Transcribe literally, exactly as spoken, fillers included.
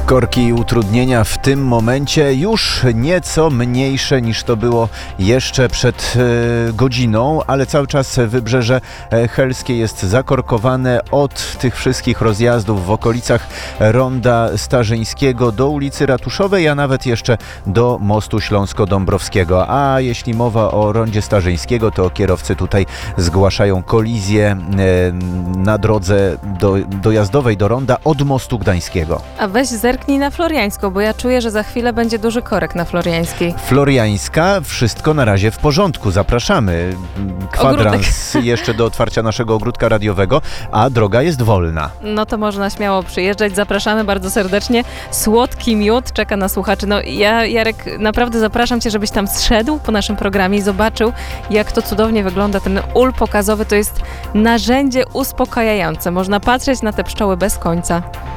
Korki i utrudnienia w tym momencie już nieco mniejsze niż to było jeszcze przed e, godziną, ale cały czas wybrzeże helskie jest zakorkowane od tych wszystkich rozjazdów w okolicach Ronda Starzyńskiego do ulicy Ratuszowej, a nawet jeszcze do mostu Śląsko-Dąbrowskiego. A jeśli mowa o Rondzie Starzyńskiego, to kierowcy tutaj zgłaszają kolizję e, na drodze do, dojazdowej do Ronda od mostu Gdańskiego. A weź zerknij na Floriańską, bo ja czuję, że za chwilę będzie duży korek na Floriańskiej. Floriańska, wszystko na razie w porządku. Zapraszamy. Kwadrans Ogródek. Jeszcze do otwarcia naszego ogródka radiowego, a droga jest wolna. No to można śmiało przyjeżdżać. Zapraszamy bardzo serdecznie. Słodki miód czeka na słuchaczy. No ja, Jarek, naprawdę zapraszam Cię, żebyś tam zszedł po naszym programie i zobaczył, jak to cudownie wygląda. Ten ul pokazowy to jest narzędzie uspokajające. Można patrzeć na te pszczoły bez końca.